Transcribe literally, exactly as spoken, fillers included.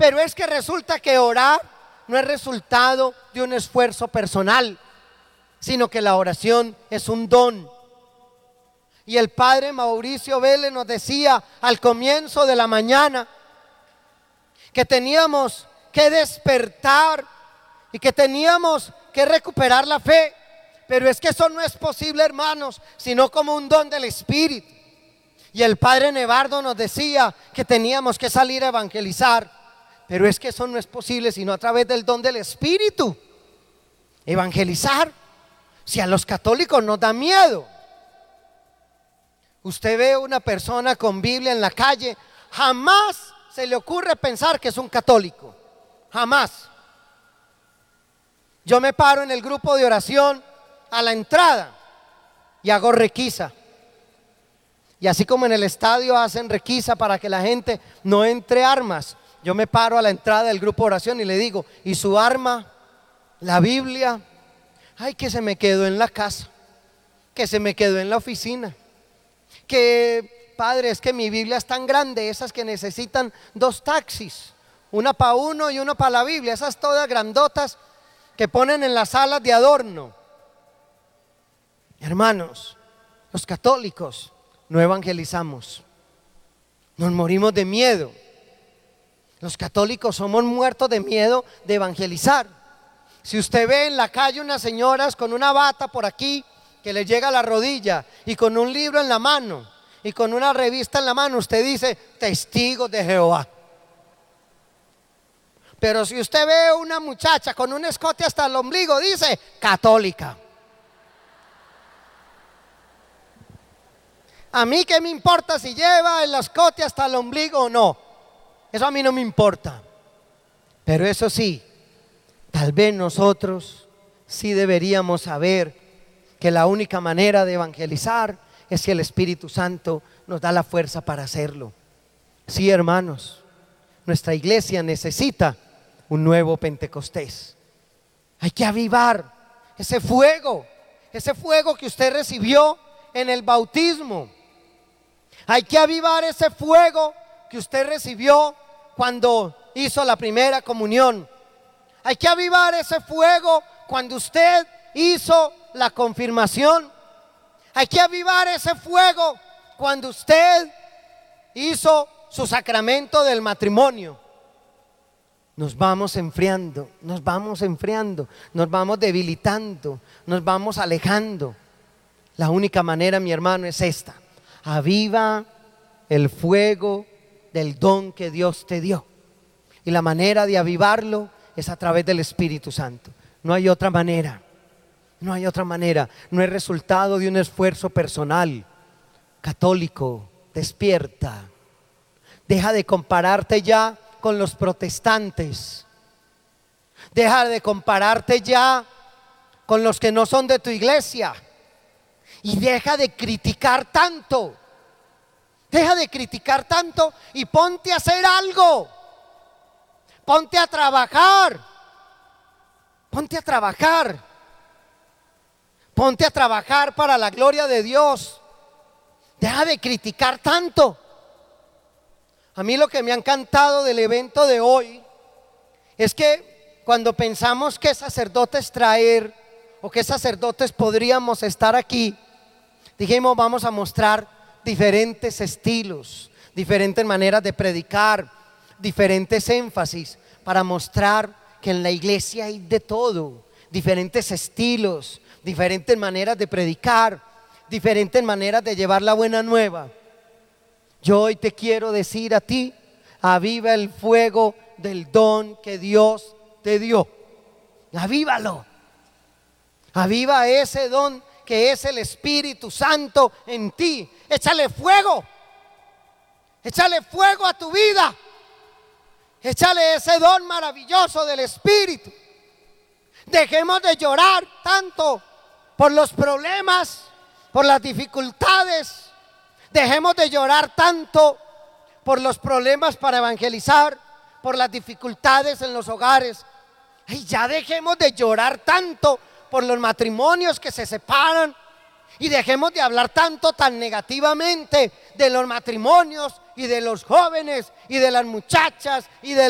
Pero es que resulta que orar no es resultado de un esfuerzo personal, sino que la oración es un don. Y el padre Mauricio Vélez nos decía al comienzo de la mañana que teníamos que despertar y que teníamos que recuperar la fe. Pero es que eso no es posible, hermanos, sino como un don del Espíritu. Y el padre Nevardo nos decía que teníamos que salir a evangelizar. Pero es que eso no es posible sino a través del don del Espíritu. Evangelizar. Si a los católicos nos da miedo. Usted ve una persona con Biblia en la calle, jamás se le ocurre pensar que es un católico. Jamás. Yo me paro en el grupo de oración a la entrada y hago requisa. Y así como en el estadio hacen requisa para que la gente no entre armas, yo me paro a la entrada del grupo de oración y le digo: ¿y su arma? La Biblia. Ay, que se me quedó en la casa, que se me quedó en la oficina, que padre, es que mi Biblia es tan grande, esas que necesitan dos taxis, una para uno y uno para la Biblia, esas todas grandotas que ponen en las salas de adorno. Hermanos, los católicos no evangelizamos, nos morimos de miedo. Los católicos somos muertos de miedo de evangelizar. Si usted ve en la calle unas señoras con una bata por aquí que les llega a la rodilla y con un libro en la mano y con una revista en la mano, usted dice: testigos de Jehová. Pero si usted ve una muchacha con un escote hasta el ombligo, dice: católica. A mí qué me importa si lleva el escote hasta el ombligo o no. Eso a mí no me importa. Pero eso sí, tal vez nosotros sí deberíamos saber que la única manera de evangelizar es si el Espíritu Santo nos da la fuerza para hacerlo. Sí, hermanos, nuestra iglesia necesita un nuevo Pentecostés. Hay que avivar ese fuego, ese fuego que usted recibió en el bautismo. Hay que avivar ese fuego que usted recibió cuando hizo la primera comunión. Hay que avivar ese fuego cuando usted hizo la confirmación. Hay que avivar ese fuego cuando usted hizo su sacramento del matrimonio. Nos vamos enfriando, nos vamos enfriando, nos vamos debilitando, nos vamos alejando. La única manera, mi hermano, es esta: aviva el fuego del don que Dios te dio. Y la manera de avivarlo es a través del Espíritu Santo. No hay otra manera. No hay otra manera. No es resultado de un esfuerzo personal. Católico, despierta. Deja de compararte ya con los protestantes. Deja de compararte ya con los que no son de tu iglesia. Y deja de criticar tanto. Deja de criticar tanto y ponte a hacer algo. Ponte a trabajar. Ponte a trabajar. Ponte a trabajar para la gloria de Dios. Deja de criticar tanto. A mí lo que me ha encantado del evento de hoy es que cuando pensamos qué sacerdotes traer o qué sacerdotes podríamos estar aquí, dijimos: vamos a mostrar diferentes estilos, diferentes maneras de predicar, diferentes énfasis para mostrar que en la iglesia hay de todo, diferentes estilos, diferentes maneras de predicar, diferentes maneras de llevar la buena nueva. Yo hoy te quiero decir a ti: aviva el fuego del don que Dios te dio. Avívalo. Aviva ese don que es el Espíritu Santo en ti. Échale fuego. Échale fuego a tu vida. Échale ese don maravilloso del Espíritu. Dejemos de llorar tanto por los problemas, por las dificultades. Dejemos de llorar tanto por los problemas para evangelizar, por las dificultades en los hogares. Ay, ya dejemos de llorar tanto por los matrimonios que se separan. Y dejemos de hablar tanto tan negativamente de los matrimonios y de los jóvenes y de las muchachas y de